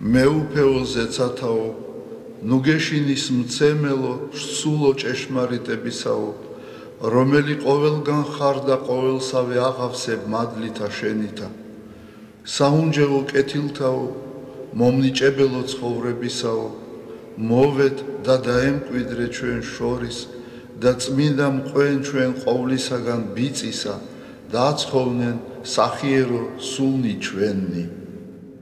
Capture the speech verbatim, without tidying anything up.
მეუფეო ზეცათაო, ნუგეშინის მცემელო, სულო ჭეშმარიტებისაო, რომელი ყოველგან ხარ და ყოველსავე აღავსებ მადლითა შენითა. საუნჯეო კეთილთაო, მომნიჭებელო ცხოვრებისაო, მოვეთ და დაემკვიდრე ჩვენ შორის და წმინდა მყვენ ჩვენ ყოვლისაგან ბიწისა და აცხოვნენ სახიერო სულნი ჩვენი.